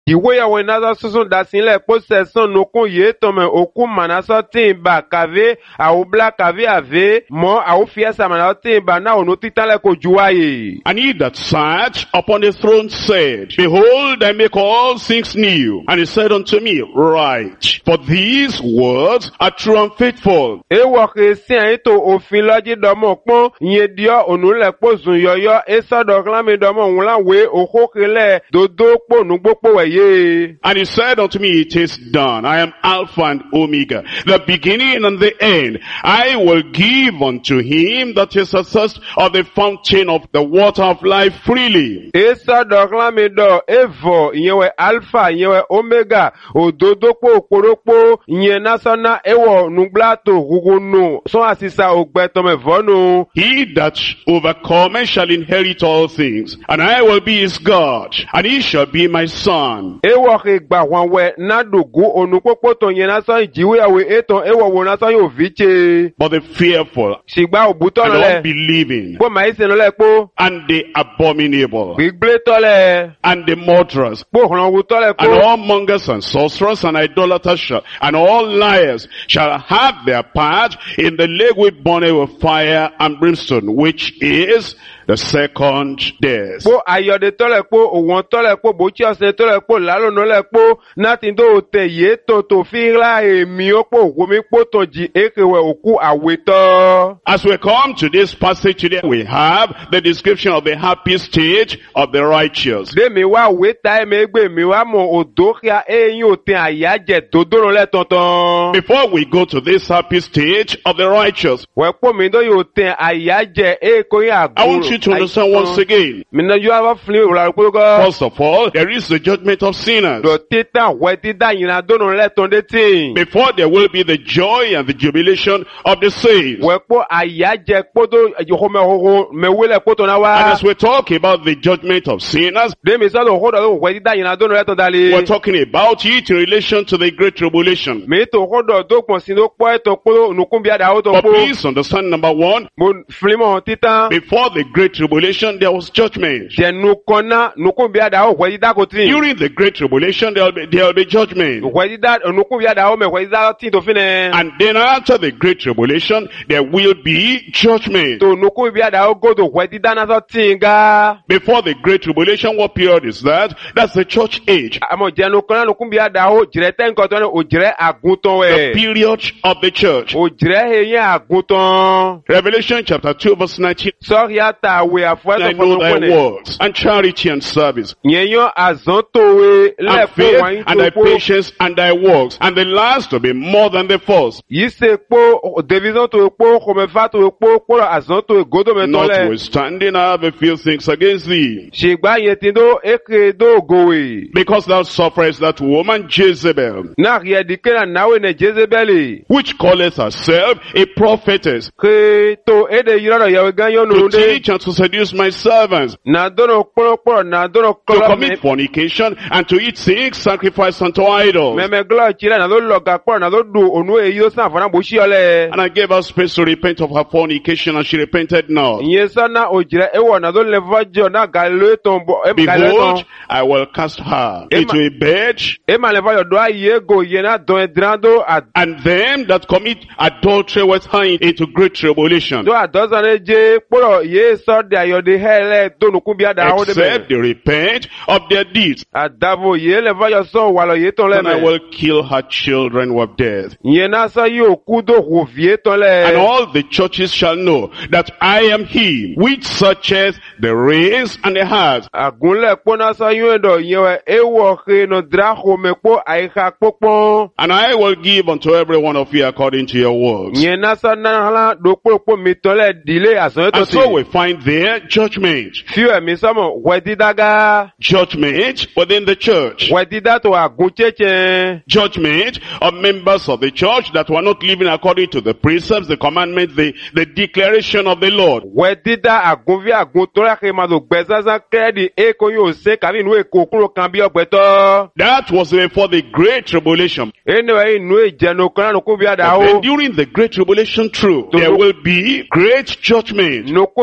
Ìwé Yahweh nasa susun dasinle po seson nokun ye tome oku manasa timba kave aubla kave ave mo au fiesa manasa timba na onu titanle ko juaye. And he that sat upon the throne said, Behold, I make all things new. And he said unto me, Write, for these words are true and faithful. Ewo kresi an ito òfin lọ́jí dọ́mọ̀ pọ́n ìyẹn diọ́ ònúlẹ̀ pọ̀ zùn yọyọ́ esọ́dọ̀ kílámi dọ́mọ̀ òun láwé òkókèlẹ̀ dodo pò nùgbópò wẹ̀yẹ. And he said unto me, It is done. I am Alpha and Omega, the beginning and the end. I will give unto him that is athirst of the fountain of the water of life freely. Esọ́dọ̀ kílámi dọ̀ evọ̀ ìyẹn wẹ̀ alpha ìyẹn wẹ̀ omega òdodo pò òkòrópò ìyẹn násánná ewọ̀ nùgbàtò gugunu sọ́n àṣìṣà ògbẹ́tọ̀mẹ̀vọ́nù. He that overcometh shall inherit all things, and I will be his God, and he shall be my son. Ewo ke gba wanwe na dogu onupopo to yen nasan ijiwe awe eton ewo wo nasan yo viche. But the fearful Sigba obuto and le. unbelieving Po ma ise no le po. and the abominable Gbigble to le. and the murderers Po ran wu to le and po. all mongers and sorcerers and idolaters and all liars shall have their part in the lake with burning with fire and brimstone, which is the second death. Po ayode to le po owon to le po bochi ose to le po lalo no le po nati do te ye to fi la emi opo wo mi po to ji ekewe oku aweto. As we come to this passage today, we have the description of the happy state of the righteous. De mi wa we ta me gbe mi wa mo odokia eyin o te ayaje dodoro le tonton. Before we go to this happy state of the righteous, We po mi do yo te ayaje e ko yin agbo. I want you to understand once again. Mi na yo ava fli o la ko go. First of all, there is the judgment of sinners. Do titan we ti da yin na dono le ton de tin. Before there will be the joy and the jubilation of the saints. We po ayaje poto yo me ho me we le poto na And wa. as we talk about the judgment of sinners, De mi so do ho do we ti da yin na dono le ton dali. we're talking about it in relation to the great tribulation. Mi to ho do pon sin do po e to po nukun bi ada o to But po. please understand, number one, Mo fli mo titan. before the great tribulation, there was judgment. Je nukona nukun bi ada o we ti da ko tin. During the great tribulation, there will be judgment. We ti da nukun bi ada o me we ti da tin to fine. And then after the great tribulation, there will be judgment. To nukun bi ada o godo we ti da na so tin ga. Before the great tribulation, what period is that? That's the church age. Àmọ́ jẹnu kan nukun bi ada o jire ten ko to ni o jire aguntan The we. period of the church. O jire eyin aguntan. Revelation chapter 2 verse 19. Sorry ata we afọ I to know fun thy ko ni. works and charity and service Yen yo azan to we le and po faith wan and thy to po. patience and thy works, and the last to be more than the first. Yi se po division to po ko me fa to po ko azan to godo me to le. Notwithstanding, I have a few things against thee, Shigba yen tin do eke do gowe. because thou sufferest that woman Jezebel, Na rie dikena nawe ne Jezebeli. which calleth herself a prophetess, Ke to ede yiro yawe ganyo to no de. teach and to seduce my servants, Na dono kpọrọkpọrọ na dono to kọlọ commit fornication, and to eat things sacrificed unto idols. mẹmẹ gọlọ chile na lo lọga kpọrọ na lo du onu eyi o san fana bo si ọlẹ. And I gave her space to repent of her fornication, and she repented not. Ìyẹn sanna òjìrẹ ewọ na lo lẹfọ jọ na galo etan bọ ẹ galo Behold, etan. I will cast her into a bed, E ma lẹfọ yọ do ayi ego yẹn na dọn ẹdiran do and them that commit adultery with her into great tribulation, do adọsan ne je kpọrọ ye sọ de ayọde hẹlẹ donukun bi ada awo de except bẹ. they repent of their deeds. Adavo ye lẹfọ yọ sọ walọ ye tán Then I lẹmẹ. will kill her children with death. Ìyẹn na sọ yóò kú do wò fìyé tán And lẹ. all the churches shall know that I am he which searcheth the reins and the heart. Àgúnlẹ̀ kpọ́nà sọ yóò dọ̀ yẹn wẹ̀ ewọ he nọ dra xɔmɛ kpɔ àyíká kpɔkpɔn. And I will give unto every one of you according to your works. Ìyẹn na sọ náà do kpɔkpɔ mi tán lẹ dìlé àsọyé tó And so ti. we find there judgment. Fi ẹ̀mí sọ́mọ̀ wẹ̀ dídága. Judgment within the church. Wẹ̀ dídá tó àgún tsẹ́tsẹ́. Judgment of members of the church that were not living according to the precepts, the commandments, the declaration of the Lord. Wẹ̀ dídá àgún fi àgún tó rẹ̀ kí ma tó gbẹ sánsan kẹ́ẹ̀dì èkó yóò ṣe kàbí inú èkó kúrò kan bí ọgbẹ́tọ́. That was before the great tribulation. Anyway, inú ìjẹnu kan náà kó bí But àdá then o. during the great tribulation, true, there will be great judgment. Nukú ibi àdá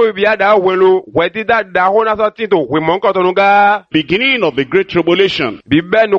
da welo wedi da hona so tinto we mon ko to nuga Beginning of the Great Tribulation. bi benu